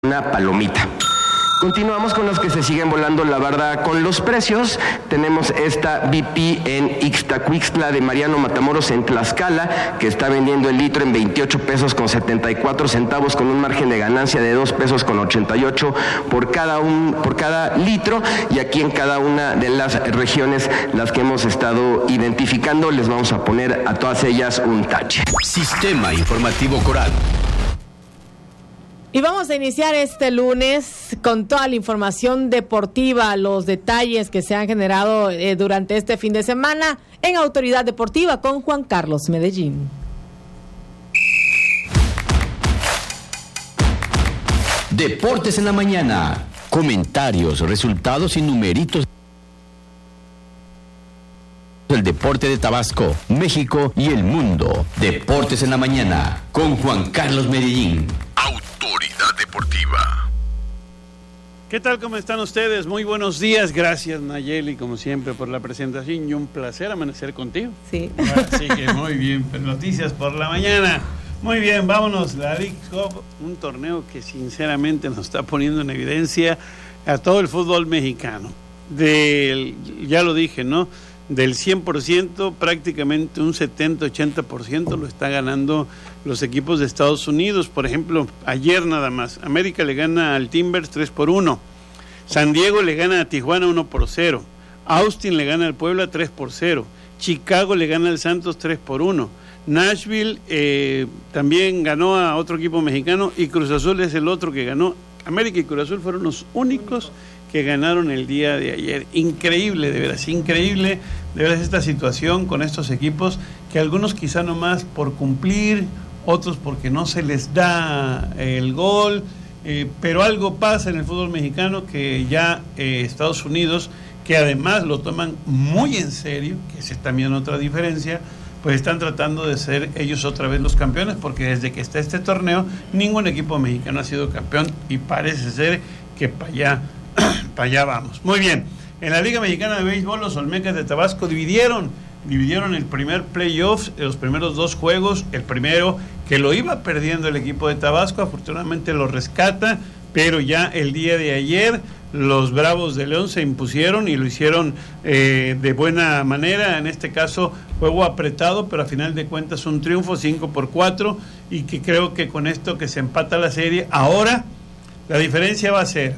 una palomita. Continuamos con los que se siguen volando la barda con los precios. Tenemos esta BP en Ixtacuixtla de Mariano Matamoros en Tlaxcala, que está vendiendo el litro en 28 pesos con 74 centavos con un margen de ganancia de 2 pesos con 88 por cada litro. Y aquí en cada una de las regiones, las que hemos estado identificando, les vamos a poner a todas ellas un tache. Sistema Informativo Coral. Y vamos a iniciar este lunes con toda la información deportiva, los detalles que se han generado durante este fin de semana en Autoridad Deportiva con Juan Carlos Medellín. Deportes en la mañana. Comentarios, resultados y numeritos del deporte de Tabasco, México y el mundo. Deportes en la mañana con Juan Carlos Medellín. Autoridad Deportiva. ¿Qué tal? ¿Cómo están ustedes? Muy buenos días. Gracias, Nayeli, como siempre, por la presentación y un placer amanecer contigo. Sí. Así que muy bien, pues, noticias por la mañana. Muy bien, vámonos. La League Cup, un torneo que sinceramente nos está poniendo en evidencia a todo el fútbol mexicano. Ya lo dije, ¿no? Del 100%, prácticamente un 70-80% lo está ganando los equipos de Estados Unidos. Por ejemplo, ayer nada más, América le gana al Timbers 3-1, San Diego le gana a Tijuana 1-0, Austin le gana al Puebla 3-0, Chicago le gana al Santos 3-1, Nashville también ganó a otro equipo mexicano y Cruz Azul es el otro que ganó. América y Cruz Azul fueron los únicos que ganaron el día de ayer. Increíble, de veras, increíble, de veras esta situación con estos equipos, que algunos quizá nomás por cumplir, otros porque no se les da el gol, pero algo pasa en el fútbol mexicano que ya Estados Unidos, que además lo toman muy en serio, que esa es también otra diferencia, pues están tratando de ser ellos otra vez los campeones, porque desde que está este torneo, ningún equipo mexicano ha sido campeón y parece ser que para allá vamos. Muy bien, en la Liga Mexicana de Béisbol, los Olmecas de Tabasco dividieron el primer playoff, los primeros dos juegos. El primero, que lo iba perdiendo el equipo de Tabasco, afortunadamente lo rescata, pero ya el día de ayer los Bravos de León se impusieron y lo hicieron de buena manera. En este caso, juego apretado, pero a final de cuentas un triunfo 5-4, y que creo que con esto que se empata la serie, ahora la diferencia va a ser: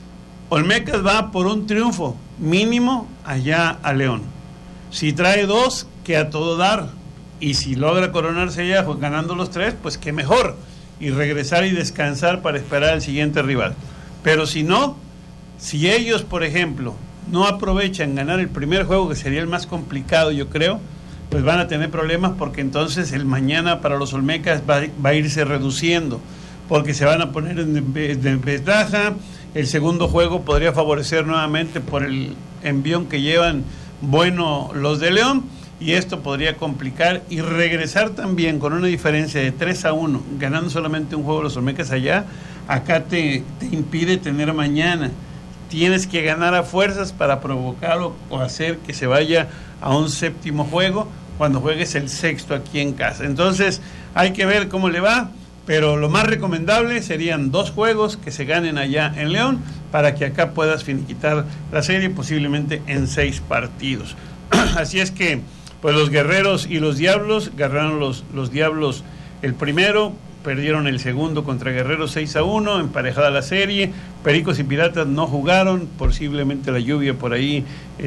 Olmecas va por un triunfo mínimo allá a León. Si trae 2, que a todo dar. Y si logra coronarse allá ganando los 3, pues qué mejor. Y regresar y descansar para esperar al siguiente rival. Pero si no, si ellos, por ejemplo, no aprovechan ganar el primer juego, que sería el más complicado, yo creo, pues van a tener problemas, porque entonces el mañana para los Olmecas va a irse reduciendo, porque se van a poner en desventaja. El segundo juego podría favorecer nuevamente por el envión que llevan bueno los de León, y esto podría complicar y regresar también con una diferencia de 3-1, ganando solamente un juego los Olmecas allá. Acá te impide tener mañana. Tienes que ganar a fuerzas para provocarlo o hacer que se vaya a un séptimo juego cuando juegues el sexto aquí en casa. Entonces hay que ver cómo le va. Pero lo más recomendable serían 2 juegos que se ganen allá en León, para que acá puedas finiquitar la serie posiblemente en 6 partidos. Así es que, pues los Guerreros y los Diablos ganaron los Diablos el primero, perdieron el segundo contra Guerreros 6-1, emparejada la serie. Pericos y Piratas no jugaron, posiblemente la lluvia por ahí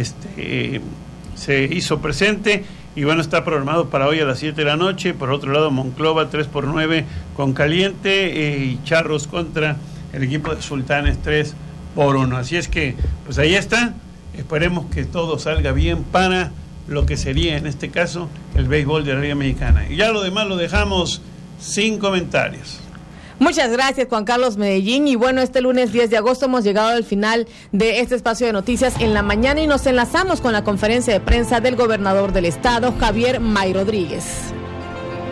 se hizo presente. Y bueno, está programado para hoy a las 7 de la noche. Por otro lado, Monclova 3-9 con Caliente, y Charros contra el equipo de Sultanes 3-1. Así es que, pues ahí está. Esperemos que todo salga bien para lo que sería, en este caso, el béisbol de la Liga Mexicana. Y ya lo demás lo dejamos sin comentarios. Muchas gracias, Juan Carlos Medellín. Y bueno, este lunes 10 de agosto hemos llegado al final de este espacio de noticias en la mañana, y nos enlazamos con la conferencia de prensa del gobernador del estado, Javier May Rodríguez.